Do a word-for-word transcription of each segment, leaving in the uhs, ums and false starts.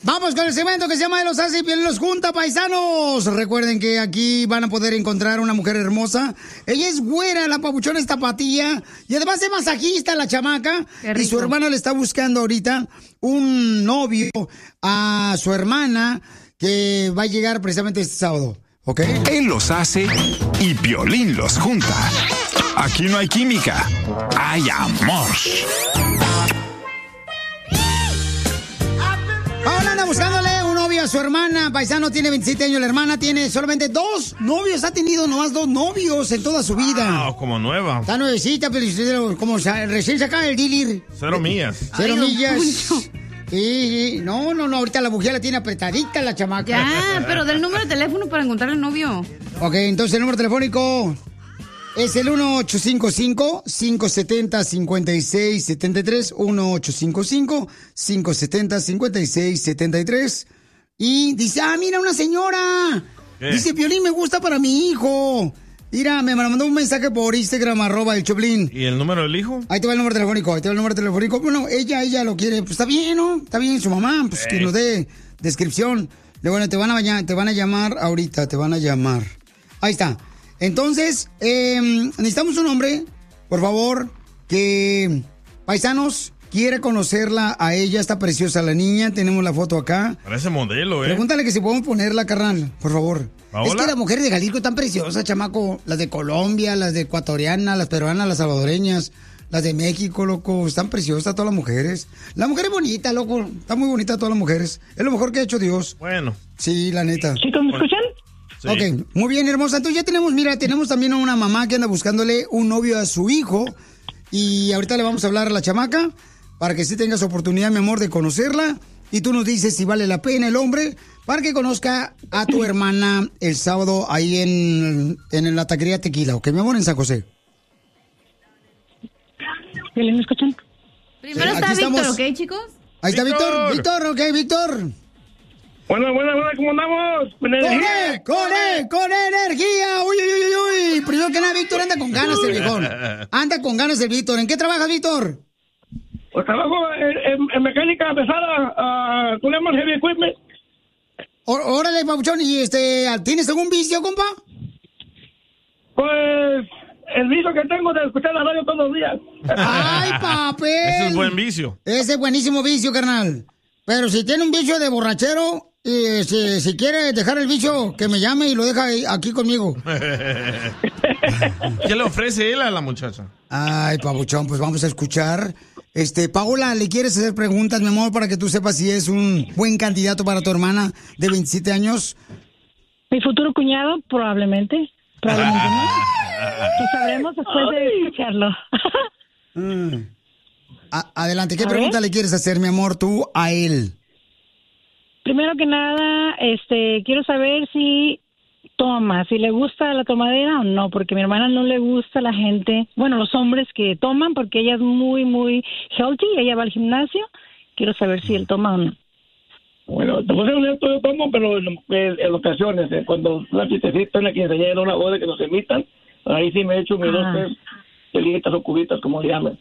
Vamos con el segmento que se llama de los hace y Piolín los junta, paisanos. Recuerden que aquí van a poder encontrar una mujer hermosa. Ella es güera, la papuchona es tapatía. Y además es masajista, la chamaca. Y su hermana le está buscando ahorita un novio a su hermana que va a llegar precisamente este sábado. ¿Ok? Él los hace y Piolín los junta. Aquí no hay química, hay amor. Ahora anda buscándole un novio a su hermana. Paisano tiene veintisiete años, la hermana tiene solamente dos novios. Ha tenido nomás dos novios en toda su vida. Wow, como nueva. Está nuevecita, pero como recién sacada el dealer. Cero millas. Cero Ay, millas. Poncho. Sí, no, no, no, ahorita la mujer la tiene apretadita la chamaca. Ya, pero del número de teléfono para encontrar el novio. Ok, entonces el número telefónico es el uno ocho cinco cinco, cinco siete cero, cinco seis siete tres, uno ocho cinco cinco, cinco siete cero, cinco seis siete tres. Y dice, ah, mira, una señora. ¿Qué? Dice, Piolín me gusta para mi hijo. Mira, me mandó un mensaje por Instagram, arroba el Choplin. ¿Y el número del hijo? Ahí te va el número telefónico, ahí te va el número telefónico. Bueno, ella, ella lo quiere, pues está bien, ¿no? Está bien, su mamá, pues que nos dé descripción. De bueno, te van a te van a llamar ahorita, te van a llamar. Ahí está. Entonces, eh, necesitamos un hombre, por favor, que, paisanos, quiere conocerla a ella, está preciosa la niña, tenemos la foto acá. Parece modelo, ¿eh? Pregúntale que si podemos ponerla, carnal, por favor. ¿Paola? Es que las mujeres de Jalisco están preciosas, chamaco. Las de Colombia, las de ecuatoriana, las peruanas, las salvadoreñas, las de México, loco. Están preciosas todas las mujeres. La mujer es bonita, loco. Está muy bonita todas las mujeres. Es lo mejor que ha hecho Dios. Bueno. Sí, la neta. ¿Chicos, me escuchan? Sí. Ok, muy bien, hermosa. Entonces ya tenemos, mira, tenemos también a una mamá que anda buscándole un novio a su hijo. Y ahorita le vamos a hablar a la chamaca para que sí tengas oportunidad, mi amor, de conocerla. Y tú nos dices si vale la pena el hombre para que conozca a tu hermana el sábado ahí en, en la taquería Tequila, ¿ok, mi amor? En San José. ¿Me escuchan? Primero Sí, está aquí Víctor, estamos. ¿ok, chicos? Ahí está Víctor. Víctor. Víctor, ok, Víctor. Buena, buena, buena, ¿cómo andamos? Con ¡Con energía. él! ¡Con él! ¡Con energía! ¡Uy, uy, uy, uy! Primero que nada, Víctor anda con ganas el viejón. Anda con ganas el Víctor. ¿En qué trabajas, Víctor? Pues trabajo en, en- en mecánica pesada, uh, tú le llamas heavy equipment. Ó- Órale, papuchón. ¿Y este, tienes algún vicio, compa? Pues el vicio que tengo de escuchar la radio todos los días. ¡Ay, papel! Ese es buen vicio. Ese es buenísimo vicio, carnal. Pero si tiene un vicio de borrachero, y si, si quiere dejar el vicio, que me llame y lo deja ahí- aquí conmigo. ¿Qué le ofrece él a la muchacha? Ay, papuchón, pues vamos a escuchar. Este, Paola, ¿le quieres hacer preguntas, mi amor, para que tú sepas si es un buen candidato para tu hermana de veintisiete años? Mi futuro cuñado, probablemente. Probablemente no. Lo sabremos después de escucharlo. Mm. A- adelante, ¿qué A pregunta ver. le quieres hacer, mi amor, tú a él? Primero que nada, este, quiero saber si toma, si le gusta la tomadera o no, porque a mi hermana no le gusta la gente, bueno, los hombres que toman, porque ella es muy, muy healthy, ella va al gimnasio. Quiero saber si él toma o no. Bueno, te voy a ser honesto, yo tomo, pero en, en- en ocasiones, eh, cuando una fiestecita, una quinceañera, una boda que nos invitan, ahí sí me echo mis dos, Ah. tres chelitas o cubitas, como le llaman.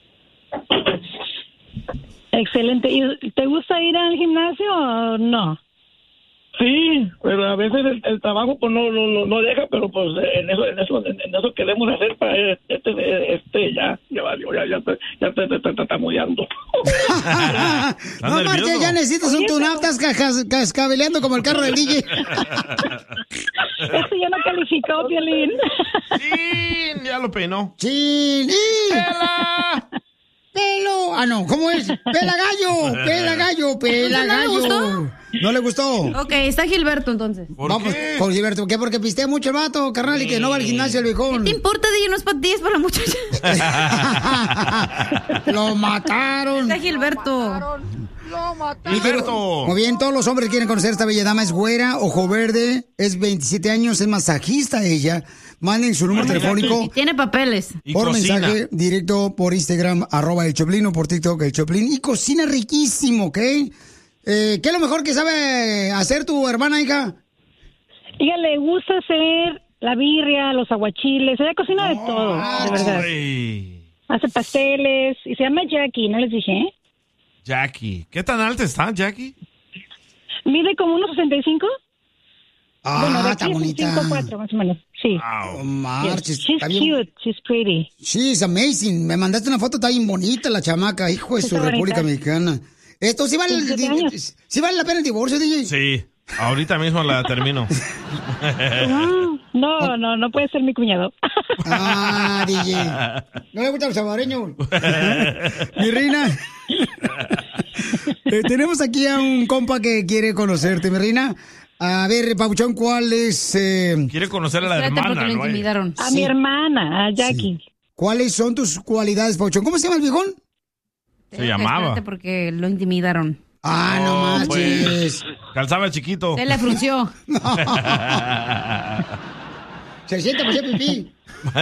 Excelente. ¿Y te gusta ir al gimnasio o no? Sí, pero a veces el, el trabajo pues no, no, no- no deja, pero pues en eso, en eso, en eso queremos hacer para este, este, ya, ya valió, ya, ya, te- ya te, te, te, te tamudeando. No marches, nervioso? ya necesitas un tune-up, estás cajas- cascabeleando como el carro del D J. Eso ya no calificó, Piolín. Sí, ya lo peinó. ¡Chin! ¡Y! ¡Pela! ¡Pelo! Ah, no, ¿cómo es? ¡Pela gallo! ¡Pela gallo! ¡Pela ¿No le gallo! gustó? ¿No le gustó? Ok, está Gilberto entonces. ¿Por Vamos, qué? con Gilberto. ¿Qué? Porque pistea mucho el vato, carnal, y que no va al gimnasio el viejón. ¿Qué te importa, D J? No es para ti, es para la muchacha. Lo mataron. Está Gilberto. Gilberto. Muy bien, todos los hombres quieren conocer a esta bella dama. Es güera, ojo verde, es veintisiete años, es masajista ella. Manden su número telefónico Tiene papeles. Y por cocina. mensaje directo por Instagram, arroba el Choplin, o por TikTok el Choplin. Y cocina riquísimo, ¿ok? Eh, ¿Qué es lo mejor que sabe hacer tu hermana, hija? Ella le gusta hacer la birria, los aguachiles, ella cocina de todo, de verdad. Ay, Hace pasteles y se llama Jackie, ¿no les dije? Jackie. ¿Qué tan alta está, Jackie? Mide como unos sesenta y cinco. Ah, bueno, de está aquí es un bonita. cinco cuatro, más o menos. Sí. Oh, marches, She's está bien. cute, she's pretty. She's amazing. Me mandaste una foto, está bien bonita la chamaca, hijo de su Está República bonita. Mexicana. Esto sí vale, veintisiete el- años. sí vale la pena el divorcio, D J. Sí, ahorita mismo la termino. No, no, no puede ser mi cuñado. Ah, D J. ¿No le gusta el salvadoreño? Mi reina. Eh, tenemos aquí a un compa que quiere conocerte, mi reina. A ver, Pabuchón, ¿cuál es? eh, Quiere conocer a la Espérate, porque hermana, lo ¿no? intimidaron. A Sí. mi hermana, a Jackie. ¿Cuáles son tus cualidades, Pabuchón? ¿Cómo se llama el viejón? Se llamaba. Espérate, porque lo intimidaron. Ah, no Oh, manches. pues, calzaba chiquito. Se le frunció. Se siente para hacer pipí.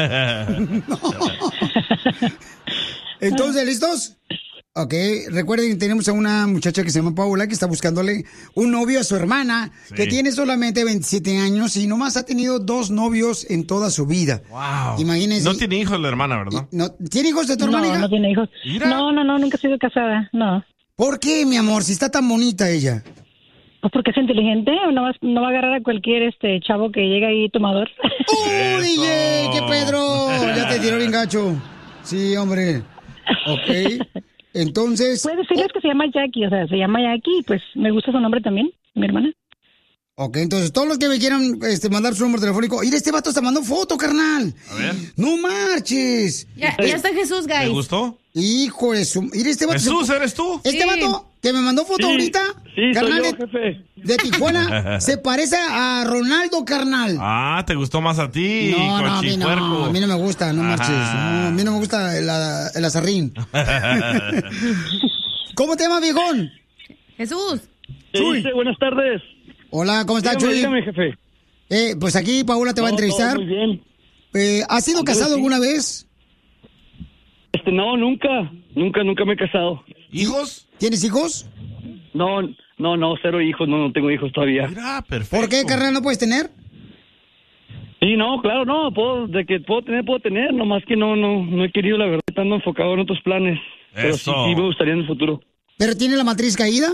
Entonces, ¿listos? Ok, recuerden que tenemos a una muchacha que se llama Paula que está buscándole un novio a su hermana, Sí. que tiene solamente veintisiete años y nomás ha tenido dos novios en toda su vida. Wow. Imagínense. No tiene hijos la hermana, ¿verdad? No, ¿tiene hijos de tu hermana? No, hija? no tiene hijos. Mira. No, no, no, nunca he sido casada, no. ¿Por qué, mi amor, si está tan bonita ella? Pues porque es inteligente, no va, no va a agarrar a cualquier este chavo que llega ahí tomador. ¡Oh, D J! ¡Qué Pedro! Ya te tiró bien gacho. Sí, hombre. Ok. Entonces... Puedes decirles que se llama Jackie, o sea, se llama Jackie, pues me gusta su nombre también, mi hermana. Ok, entonces todos los que me quieran este, mandar su número telefónico. Mira, este vato está mandando foto, carnal. A ver. No marches. Ya, ya está Jesús, ¿Te guys. gustó? Hijo de su... Mira, este vato... Jesús, se- ¿eres tú? Este Sí. vato que me mandó foto Sí, ahorita, sí, soy carnal, yo, de- jefe. de Tijuana, se parece a Ronaldo, carnal. Ah, ¿te gustó más a ti, no, no, a mí no, cochipuerco? a mí no me gusta, no Ajá. marches. No, a mí no me gusta el, a- el azarrín. ¿Cómo te llamas, viejón? Jesús. ¿Qué dice? Buenas tardes. Hola, ¿cómo estás, Dígame, Chuy? dígame, jefe. Eh, pues aquí Paula te va a No, entrevistar. todo muy bien. Eh, ¿Has sido Hombre, casado sí. alguna vez? Este, no, nunca. Nunca, nunca me he casado. ¿Hijos? ¿Tienes hijos? No, no, no, cero hijos. No, no tengo hijos todavía. Mira, perfecto. ¿Por qué, carnal, no puedes tener? Sí, no, claro, no. Puedo, de que puedo tener, puedo tener. Nomás que no, no, no he querido, la verdad, estando enfocado en otros planes. Pero sí, Eso. sí me gustaría en el futuro. ¿Pero tiene la matriz caída?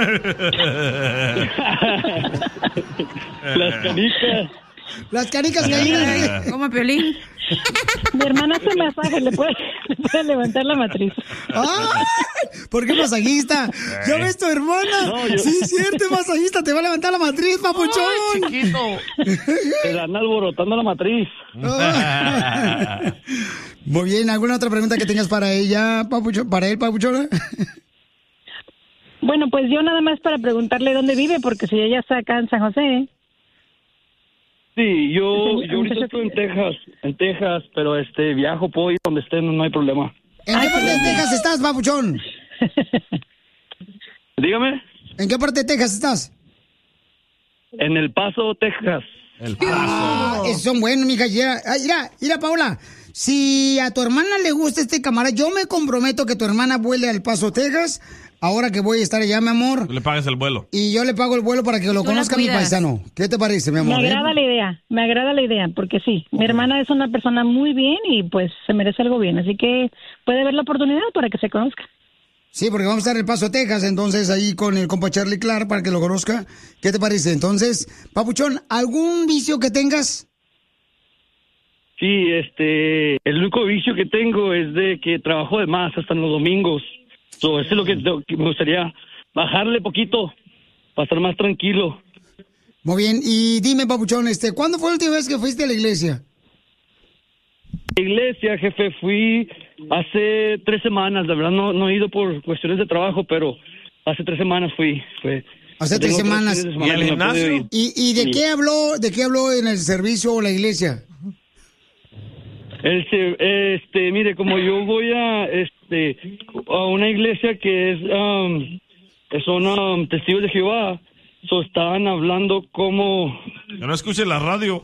Las canicas. Las canicas caídas. Como Piolín. Mi hermana hace masaje, le puede, le puede levantar la matriz. ¡Ay! ¿Por qué masajista? ¿Ya ves tu hermana? No, yo- Sí, cierto, es masajista. Te va a levantar la matriz, papuchón. Chiquito. Se dan alborotando la matriz. Ah. Muy bien, ¿alguna otra pregunta que tengas para ella, papuchón? ¿Para él, papuchona? Bueno, pues yo nada más para preguntarle dónde vive, porque si ella está acá en San José. Sí, yo, Sí, yo ahorita muchacho estoy en que- Texas, en Texas, pero este viajo, puedo ir donde esté, no, no hay problema. ¿En qué parte de Texas estás, papuchón? Dígame, ¿En qué parte de Texas estás? en El Paso, Texas. El paso. Ah, esos son buenos, mija. Ya- Ay, mira, mira, Paula. Si a tu hermana le gusta este camarada, yo me comprometo que tu hermana vuele al Paso, Texas. Ahora que voy a estar allá, mi amor. Le pagas el vuelo. Y yo le pago el vuelo para que lo Tú la conozca mi cuidas. paisano. ¿Qué te parece, mi Me amor? eh? agrada la idea, me agrada la idea, porque sí, mi hermana es una persona muy bien y pues se merece algo bien, así que puede ver la oportunidad para que se conozca. Sí, porque vamos a estar en El Paso, Texas, entonces ahí con el compa Charlie Clark para que lo conozca. ¿Qué te parece? Entonces, papuchón, ¿algún vicio que tengas? Sí, este, el único vicio que tengo es de que trabajo de más hasta en los domingos. So, eso es lo que, lo que me gustaría bajarle poquito para estar más tranquilo. Muy bien, y dime, papuchón, este, ¿cuándo fue la última vez que fuiste a la iglesia? Iglesia, jefe, fui hace tres semanas, la verdad no, no he ido por cuestiones de trabajo, pero hace tres semanas fui. Fue, Hace tres tengo semanas. fines de ¿Y el que no puedo gimnasio? ir. ¿Y, y de Sí. qué habló, de qué habló en el servicio o la iglesia? El se- este, mire, como yo voy a, este, a una iglesia que es, um, que son um, testigos de Jehová, so estaban hablando como, Que no escuche la radio.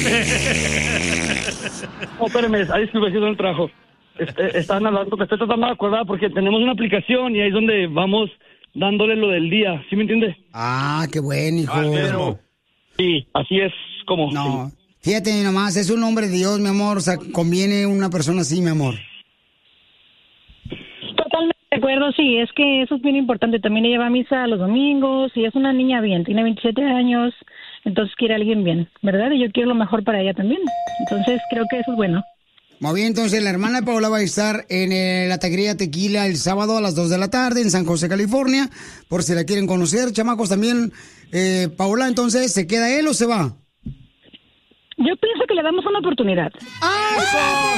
oh, espérame, ahí disculpe, estoy en el trabajo. Este, estaban hablando, que estoy tratando de acordar porque tenemos una aplicación y ahí es donde vamos dándole lo del día, ¿sí me entiende? Ah, qué bueno, hijo. Ah, mismo. Sí, así es como. No, sí. fíjate nomás, es un hombre de Dios, mi amor, o sea, conviene una persona así, mi amor. Totalmente de acuerdo, sí, es que eso es bien importante. También ella va a misa los domingos y es una niña bien, tiene veintisiete años, entonces quiere a alguien bien, ¿verdad? Y yo quiero lo mejor para ella también. Entonces creo que eso es bueno. Muy bien, entonces la hermana de Paola va a estar en eh, la taquería Tequila el sábado a las dos de la tarde en San José, California, por si la quieren conocer. Chamacos, también, eh, Paola, entonces, ¿se queda él o se va? Yo pienso que le damos una oportunidad. ¡Eso!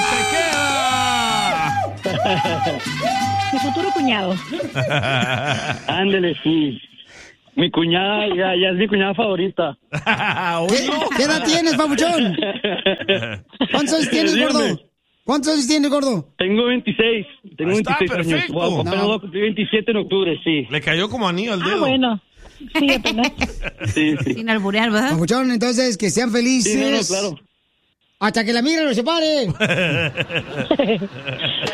¡Se queda! Mi futuro cuñado. Ándele, sí. Mi cuñada, ya, ya es mi cuñada favorita. ¿Qué, ¿Qué edad tienes, papuchón? ¿Cuántos años tienes, Dígame. gordo? ¿Cuántos años tienes, gordo? Tengo veintiséis. Tengo Ahí está, veintiséis años. perfecto. Wow, apenas No. voy a cumplir veintisiete en octubre, sí. Le cayó como anillo al dedo. Ah, bueno. Sí, apenas. Sí, sí. Sin alburear, ¿verdad? Papuchón, entonces, que sean felices. Sí, no, no, claro. Hasta que la migra los separe.